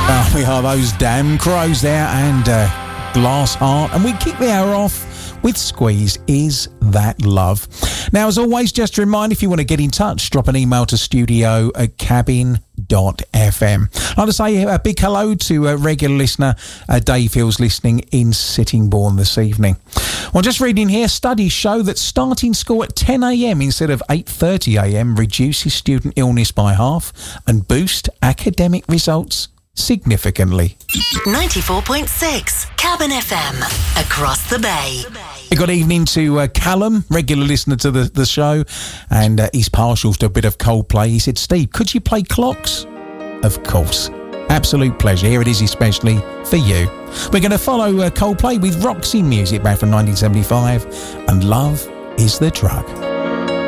Oh, we are those damn crows there, and Glass Heart, and we kick the hour off with Squeeze, Is That Love? Now, as always, just a reminder, if you want to get in touch, drop an email to studio@cabin.fm. I'd like to say a big hello to a regular listener, Dave Hills, listening in Sittingbourne this evening. Well, just reading here, studies show that starting school at 10 a.m. instead of 8:30 a.m. reduces student illness by half and boosts academic results significantly. 94.6 Cabin FM, across the bay. Good evening to Callum, regular listener to the show, and he's partial to a bit of Coldplay. He said, Steve, could you play Clocks? Of course. Absolute pleasure. Here it is especially for you. We're going to follow Coldplay with Roxy music back from 1975, and Love is the Drug.